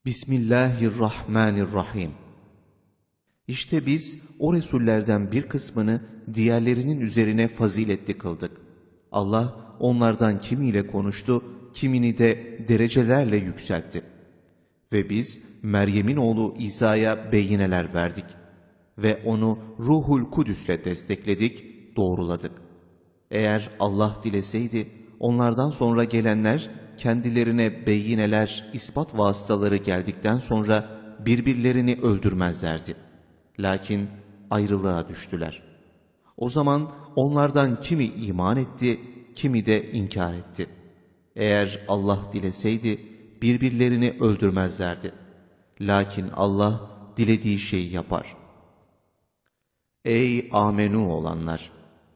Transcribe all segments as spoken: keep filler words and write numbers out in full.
Bismillahirrahmanirrahim. İşte biz o Resullerden bir kısmını diğerlerinin üzerine faziletli kıldık. Allah onlardan kimiyle konuştu, kimini de derecelerle yükseltti. Ve biz Meryem'in oğlu İsa'ya beyineler verdik. Ve onu Ruhul Kudüs'le destekledik, doğruladık. Eğer Allah dileseydi, onlardan sonra gelenler, kendilerine beyineler, ispat vasıtaları geldikten sonra birbirlerini öldürmezlerdi. Lakin ayrılığa düştüler. O zaman onlardan kimi iman etti, kimi de inkar etti. Eğer Allah dileseydi birbirlerini öldürmezlerdi. Lakin Allah dilediği şeyi yapar. Ey amenu olanlar!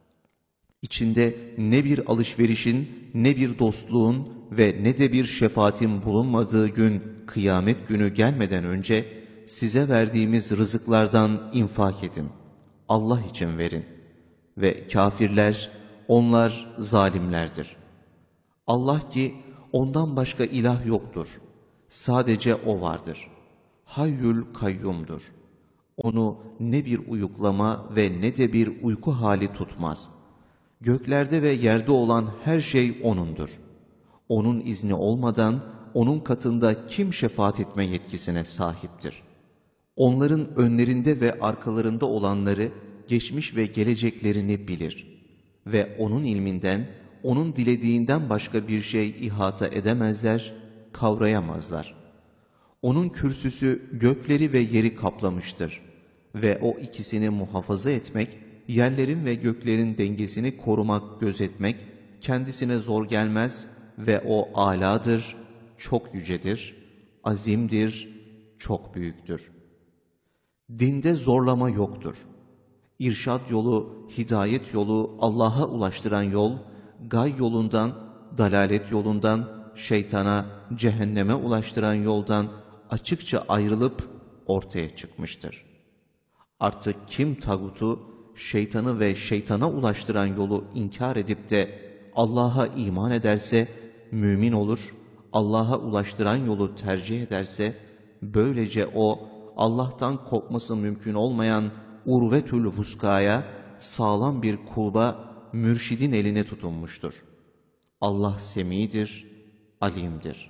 İçinde ne bir alışverişin, ne bir dostluğun ve ne de bir şefaatin bulunmadığı gün, kıyamet günü gelmeden önce size verdiğimiz rızıklardan infak edin. Allah için verin. Ve kafirler, onlar zalimlerdir. Allah ki ondan başka ilah yoktur. Sadece O vardır. Hayyül kayyumdur. Onu ne bir uyuklama ve ne de bir uyku hali tutmaz. Göklerde ve yerde olan her şey O'nundur. O'nun izni olmadan O'nun katında kim şefaat etme yetkisine sahiptir? Onların önlerinde ve arkalarında olanları, geçmiş ve geleceklerini bilir. Ve O'nun ilminden, O'nun dilediğinden başka bir şey ihata edemezler, kavrayamazlar. O'nun kürsüsü gökleri ve yeri kaplamıştır. Ve O ikisini muhafaza etmek, yerlerin ve göklerin dengesini korumak, gözetmek kendisine zor gelmez ve O âlâdır, çok yücedir, azimdir, çok büyüktür. Dinde zorlama yoktur. İrşad yolu, hidayet yolu, Allah'a ulaştıran yol, gay yolundan, dalalet yolundan, şeytana, cehenneme ulaştıran yoldan açıkça ayrılıp ortaya çıkmıştır. Artık kim tağutu, şeytanı ve şeytana ulaştıran yolu inkar edip de Allah'a iman ederse mümin olur, Allah'a ulaştıran yolu tercih ederse böylece o Allah'tan kopması mümkün olmayan urvetül vuskaya, sağlam bir kulba, mürşidin eline tutunmuştur. Allah semidir, alimdir.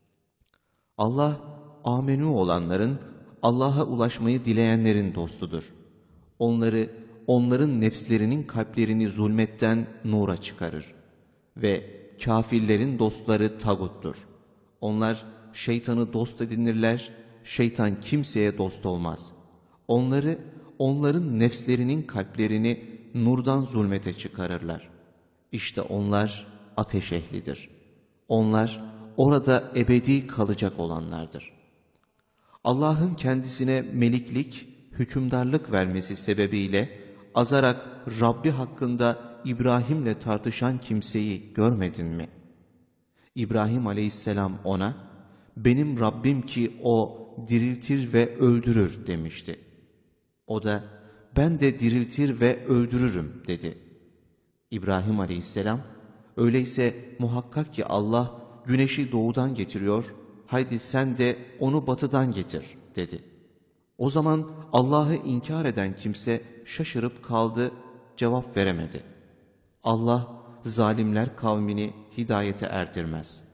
Allah amenu olanların, Allah'a ulaşmayı dileyenlerin dostudur. Onları, onların nefslerinin kalplerini zulmetten nura çıkarır. Ve kafirlerin dostları tağuttur. Onlar şeytanı dost edinirler, şeytan kimseye dost olmaz. Onları, onların nefslerinin kalplerini nurdan zulmete çıkarırlar. İşte onlar ateş ehlidir. Onlar orada ebedi kalacak olanlardır. Allah'ın kendisine meliklik, hükümdarlık vermesi sebebiyle azarak Rabbi hakkında İbrahim'le tartışan kimseyi görmedin mi? İbrahim aleyhisselam ona, benim Rabbim ki O diriltir ve öldürür demişti. O da, ben de diriltir ve öldürürüm dedi. İbrahim aleyhisselam, öyleyse muhakkak ki Allah güneşi doğudan getiriyor, haydi sen de onu batıdan getir dedi. O zaman Allah'ı inkar eden kimse şaşırıp kaldı, cevap veremedi. Allah zalimler kavmini hidayete erdirmez.